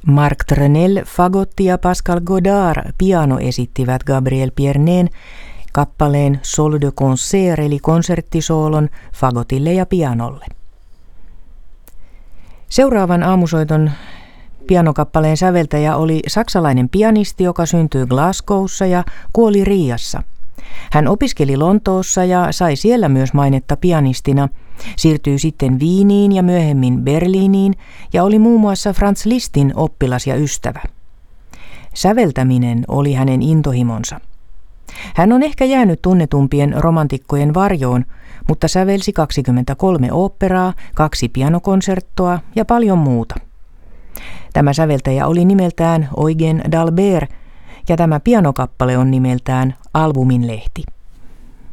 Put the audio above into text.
Marc Trenel fagotti ja Pascal Godard piano esittivät Gabriel Piernén kappaleen Sol de concert eli konserttisoolon fagotille ja pianolle. Seuraavan aamusoiton pianokappaleen säveltäjä oli saksalainen pianisti, joka syntyi Glasgowssa ja kuoli Riassa. Hän opiskeli Lontoossa ja sai siellä myös mainetta pianistina, siirtyi sitten Wieniin ja myöhemmin Berliiniin ja oli muun muassa Franz Lisztin oppilas ja ystävä. Säveltäminen oli hänen intohimonsa. Hän on ehkä jäänyt tunnetumpien romantikkojen varjoon, mutta sävelsi 23 oopperaa, 2 pianokonserttoa ja paljon muuta. Tämä säveltäjä oli nimeltään Eugen d'Albert ja tämä pianokappale on nimeltään Albumin lehti.